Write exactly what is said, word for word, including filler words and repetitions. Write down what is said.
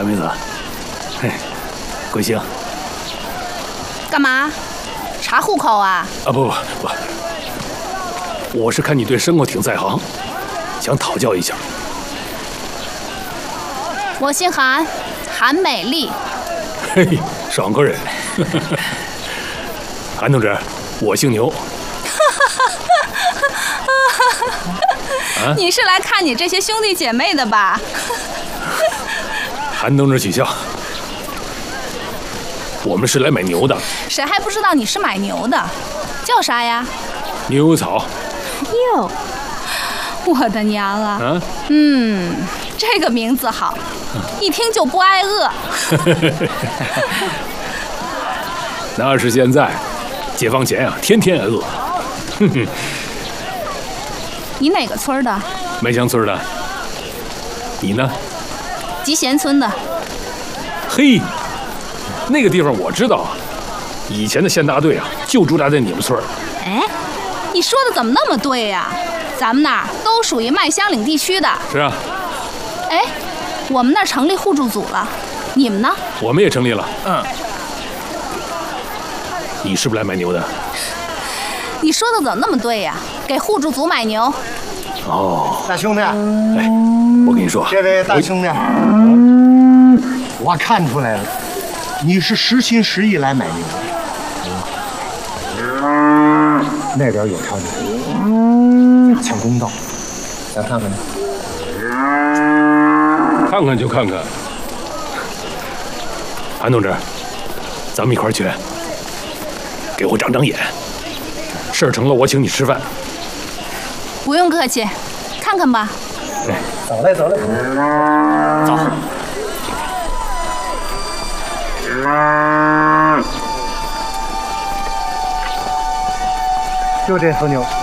韩梅子，嘿，贵姓？ 干嘛？查户口啊？ 啊不不不，我是看你对生活挺在行，想讨教一下。 我姓韩，韩美丽。 嘿，爽快人。韩同志，我姓牛。 啊、你是来看你这些兄弟姐妹的吧？ 韩同志取笑，我们是来买牛的。 谁还不知道你是买牛的？叫啥呀？ 牛草。 哟，我的娘啊！啊嗯，这个名字好，一听就不挨饿。 那是现在，解放前啊，天天挨饿。 你哪个村的？ 梅乡村的。你呢？ 集贤村的。 嘿，那个地方我知道啊，以前的县大队啊就驻扎在你们村。 哎，你说的怎么那么对呀？咱们那儿都属于麦乡岭地区的。 是啊。 哎，我们那儿成立互助组了，你们呢？ 我们也成立了。嗯。你是不是来买牛的？ 你说的怎么那么对呀？给互助组买牛。 哦， 大兄弟，哎， 我跟你说， 这位大兄弟，我看出来了，你是实心实意来买牛的。那边有条牛，假抢公道，咱看看呢？ 看看就看看。韩同志，咱们一块儿去，给我长长眼。事儿成了，我请你吃饭。 不用客气，看看吧。 哎，走嘞，走嘞， 走。 就这头牛。